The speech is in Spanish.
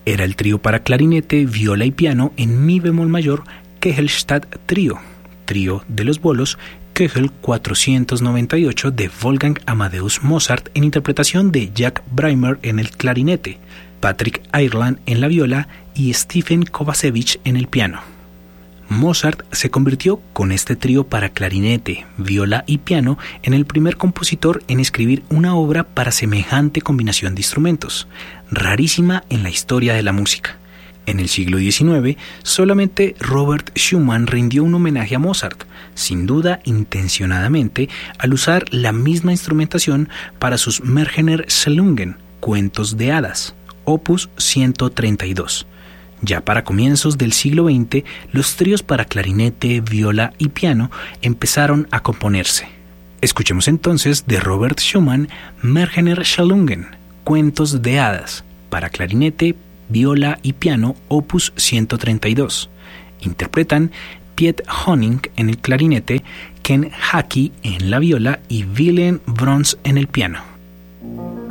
Era el trío para clarinete, viola y piano en mi bemol mayor Kegelstadt Trío, trío de los bolos Köchel 498 de Wolfgang Amadeus Mozart en interpretación de Jack Breimer en el clarinete, Patrick Ireland en la viola y Stephen Kovacevic en el piano. Mozart se convirtió con este trío para clarinete, viola y piano en el primer compositor en escribir una obra para semejante combinación de instrumentos, rarísima en la historia de la música. En el siglo XIX, solamente Robert Schumann rindió un homenaje a Mozart, sin duda intencionadamente, al usar la misma instrumentación para sus Märchener Selungen, cuentos de hadas, opus 132. Ya para comienzos del siglo XX, los tríos para clarinete, viola y piano empezaron a componerse. Escuchemos entonces de Robert Schumann Märchener Selungen, cuentos de hadas, para clarinete, viola y piano, opus 132. Interpretan Piet Honing en el clarinete, Ken Hackey en la viola y Willem Brons en el piano.